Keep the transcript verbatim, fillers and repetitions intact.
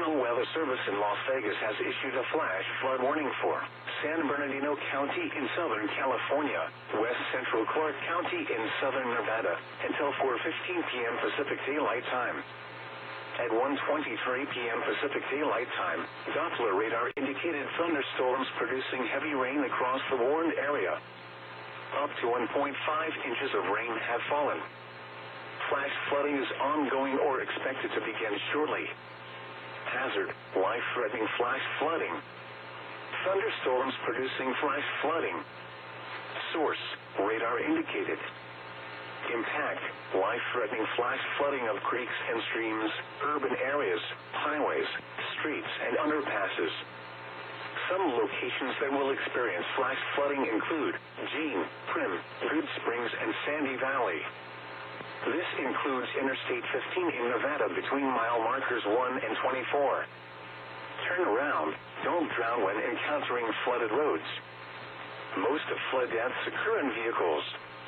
National Weather Service in Las Vegas has issued a flash flood warning for San Bernardino County in Southern California, West Central Clark County in Southern Nevada, until four fifteen p.m. Pacific Daylight Time. At one twenty-three p.m. Pacific Daylight Time, Doppler radar indicated thunderstorms producing heavy rain across the warned area. Up to one point five inches of rain have fallen. Flash flooding is ongoing or expected to begin shortly. Hazard, life-threatening flash flooding. Thunderstorms producing flash flooding. Source, radar indicated. Impact, life-threatening flash flooding of creeks and streams, urban areas, highways, streets, and underpasses. Some locations that will experience flash flooding include Jean, Prim, Good Springs, and Sandy Valley. This includes Interstate fifteen in Nevada between mile markers one and twenty-four. Turn around. Don't drown when encountering flooded roads. Most flood deaths occur in vehicles.